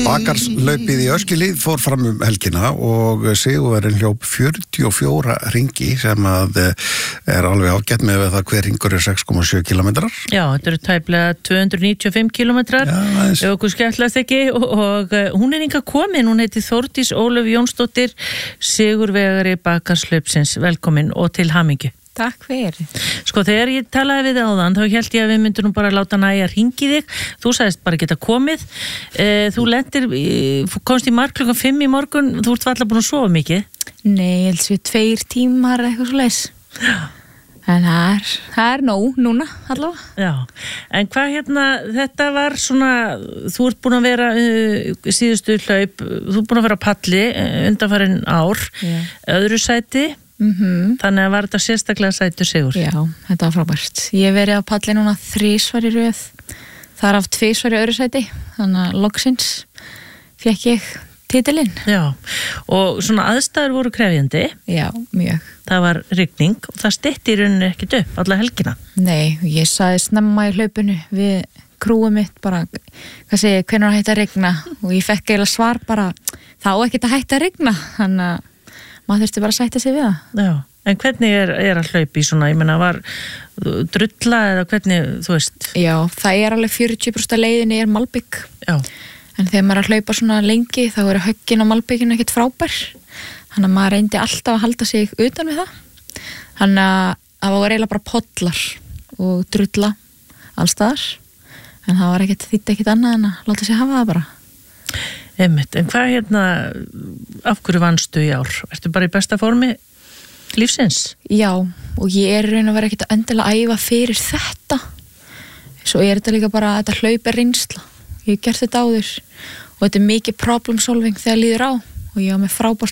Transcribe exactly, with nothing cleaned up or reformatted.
Bakarslaupið í Öskjuhlíð fór fram um helgina og sigurverðin hljóp fjörutíu og fjóra hringi sem að er alveg ágætt með það hver hringur er sex komma sjö kílómetrar. Já, þetta eru tæplega tvö hundruð níutíu og fimm kílómetrar. Ef okkur skemmtlast ekki og, og hún er inga komin, hún heiti Þórdís Ólöf Jónsdóttir, sigurvegari Bakarslaupsins. Velkomin og til hamingju. Takk fyrir. Sko, þegar ég talaði við þig áðan, þá hélt ég að við myndum bara láta næja hringi þig. Þú sagðist bara geta komið. E, þú lendir, komst í mark klukkan fimm í morgun, þú ert alltaf búin að sofa mikið. Nei, ég held við tveir tímar eitthvað svo leis. En það er, það er nóg núna, allavega. Já, en hvað hérna, þetta var svona, þú ert búin að vera uh, síðustu hlaup, þú ert búin að vera á palli undanfarin ár, Já. öðru sæti. Mm-hmm. Þannig að var þetta sérstaklega sætur sigur. Já, þetta var frábært. Ég hef verið á palli núna þrisvar í röð, þar af tvisvar í öðru sæti, þannig að loksins fékk ég titilinn. Já, og svona aðstæður voru krefjandi. Já, mjög. Það var rigning og það stytti í rauninni ekkit upp alla helgina. Nei, ég sagði snemma í hlaupinu við krúið mitt bara, hvað segi, hvenær hætti að rigna og ég fekk eiginlega svar bara, þá ekkert að hætti að rigna, þannig að maður þurfti bara að sætta sig við það. Já, en hvernig er, er að hlaupa í svona, ég meina, var drulla eða hvernig, þú veist? Já, það er alveg fjörutíu prósent af leiðinni er malbygg. Já. En þegar maður er að hlaupa svona lengi, þá eru höggin á malbygginu ekkert frábær. Þannig að maður reyndi alltaf að halda sig utan við það. Þannig að það var eiginlega bara pollar og drulla allstaðar. En það var ekkert, þýtti ekkert annað en að láta sig hafa það bara. Einmitt, en hvað hérna, af hverju vannstu í ár? Ertu bara í besta formi lífsins? Já, og ég er raun að vera ekkert að endilega æfa fyrir þetta. Svo er þetta líka bara að þetta hlaup er reynsla. Ég hef gert þetta áður og þetta er mikið problem solving þegar líður á og ég var með frábært